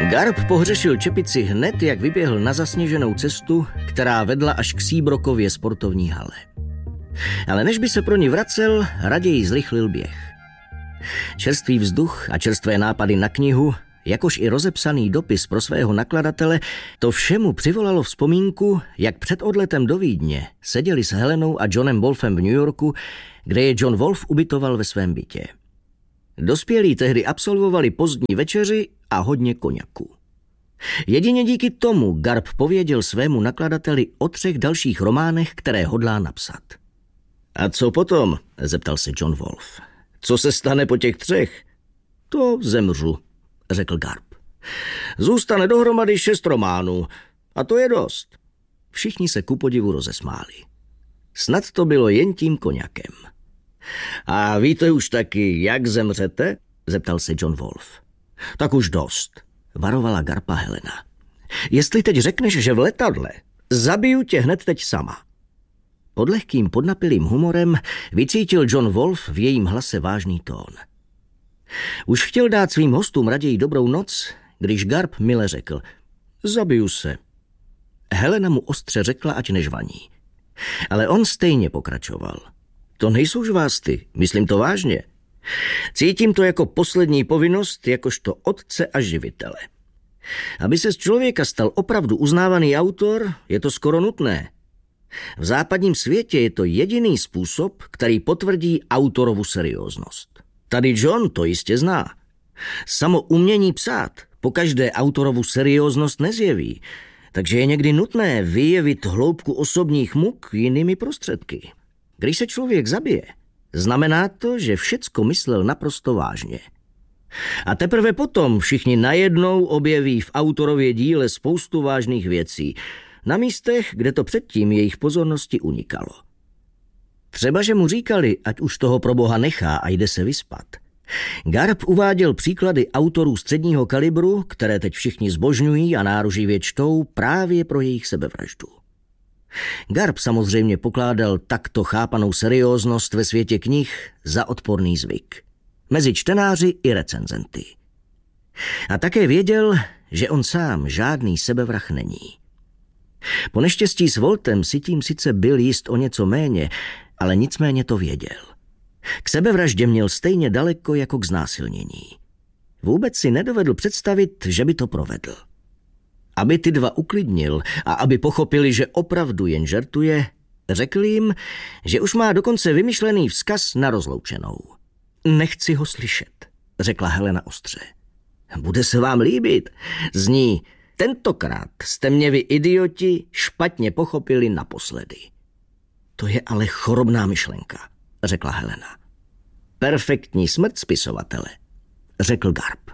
Garb pohřešil čepici hned, jak vyběhl na zasněženou cestu, která vedla až k Seabrockově sportovní hale. Ale než by se pro ní vracel, raději zrychlil běh. Čerstvý vzduch a čerstvé nápady na knihu, jakož i rozepsaný dopis pro svého nakladatele, to všemu přivolalo vzpomínku, jak před odletem do Vídně seděli s Helenou a Johnem Wolfem v New Yorku, kde je John Wolf ubytoval ve svém bytě. Dospělí tehdy absolvovali pozdní večeři a hodně koněku. Jedině díky tomu Garb pověděl svému nakladateli o 3 dalších románech, které hodlá napsat. A co potom? Zeptal se John Wolf. Co se stane po těch 3? To zemřu, řekl Garb. Zůstane dohromady 6 románů a to je dost. Všichni se ku podivu rozesmáli. Snad to bylo jen tím koněkem. A víte už taky, jak zemřete? Zeptal se John Wolf. Tak už dost, varovala Garba Helena. Jestli teď řekneš, že v letadle, zabiju tě hned teď sama. Pod lehkým podnapilým humorem vycítil John Wolf v jejím hlase vážný tón. Už chtěl dát svým hostům raději dobrou noc, když Garb mile řekl, zabiju se. Helena mu ostře řekla, ať nežvaní. Ale on stejně pokračoval. To nejsou žvásty, myslím to vážně. Cítím to jako poslední povinnost, jakožto otce a živitele. Aby se z člověka stal opravdu uznávaný autor, je to skoro nutné. V západním světě je to jediný způsob, který potvrdí autorovu serióznost. Tady John to jistě zná. Samo umění psát pokaždé autorovu serióznost nezjeví, takže je někdy nutné vyjevit hloubku osobních muk jinými prostředky. Když se člověk zabije, znamená to, že všecko myslel naprosto vážně. A teprve potom všichni najednou objeví v autorově díle spoustu vážných věcí, na místech, kde to předtím jejich pozornosti unikalo. Třeba, že mu říkali, ať už toho pro boha nechá a jde se vyspat. Garb uváděl příklady autorů středního kalibru, které teď všichni zbožňují a náruživě čtou právě pro jejich sebevraždu. Garb samozřejmě pokládal takto chápanou serióznost ve světě knih za odporný zvyk. Mezi čtenáři i recenzenty. A také věděl, že on sám žádný sebevrah není. Po neštěstí s Voltem si tím sice byl jist o něco méně, ale nicméně to věděl. K sebevraždě měl stejně daleko jako k znásilnění. Vůbec si nedovedl představit, že by to provedl. Aby ty dva uklidnil a aby pochopili, že opravdu jen žertuje, řekl jim, že už má dokonce vymyšlený vzkaz na rozloučenou. Nechci ho slyšet, řekla Helena ostře. Bude se vám líbit, zní, tentokrát jste mě vy idioti špatně pochopili naposledy. To je ale chorobná myšlenka, řekla Helena. Perfektní smrt spisovatele, řekl Garb.